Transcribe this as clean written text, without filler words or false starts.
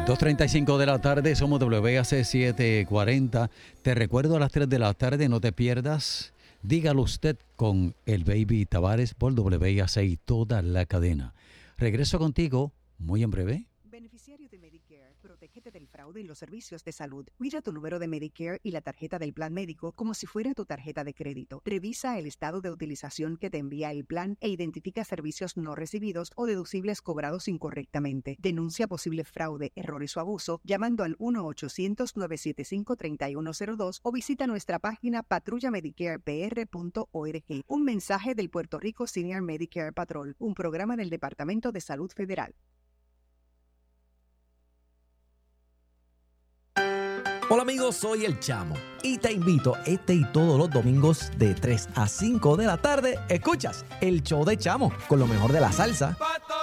2:35 de la tarde, somos WAC 740. Te recuerdo a las 3 de la tarde, no te pierdas. Dígalo usted con el Baby Tavares por WAC y toda la cadena. Regreso contigo muy en breve. Beneficiario de Medicare, protégete del fraude en los servicios de salud. Cuida tu número de Medicare y la tarjeta del plan médico como si fuera tu tarjeta de crédito. Revisa el estado de utilización que te envía el plan e identifica servicios no recibidos o deducibles cobrados incorrectamente. Denuncia posible fraude, errores o abuso llamando al 1-800-975-3102 o visita nuestra página patrulla-medicare-pr.org. Un mensaje del Puerto Rico Senior Medicare Patrol, un programa del Departamento de Salud Federal. Hola amigos, soy El Chamo y te invito este y todos los domingos de 3 a 5 de la tarde. Escuchas el show de Chamo con lo mejor de la salsa,